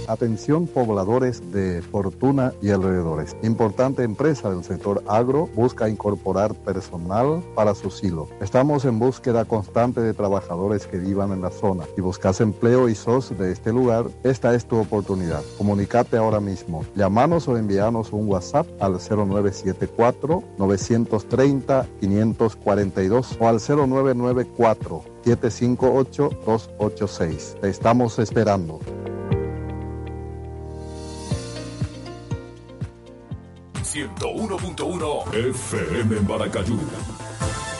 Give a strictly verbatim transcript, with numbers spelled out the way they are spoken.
Atención pobladores de Fortuna y alrededores. Importante empresa del sector agro busca incorporar personal para su silo. Estamos en búsqueda constante de trabajadores que vivan en la zona. Si buscas empleo y sos de este lugar, esta es tu oportunidad. Comunicate ahora mismo. Llamanos o envíanos un WhatsApp al cero nueve siete cuatro, nueve tres cero, cinco cuatro dos o al cero nueve nueve cuatro, siete cinco ocho, dos ocho seis. Te estamos esperando. ciento uno punto uno F M en Baracayú.